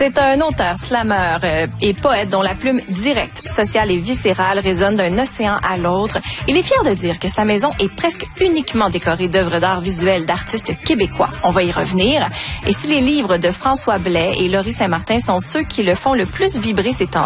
C'est un auteur, slameur et poète dont la plume directe, sociale et viscérale résonne d'un océan à l'autre. Il est fier de dire que sa maison est presque uniquement décorée d'œuvres d'art visuel d'artistes québécois. On va y revenir. Et si les livres de François Blais et Laurie Saint-Martin sont ceux qui le font le plus vibrer ces temps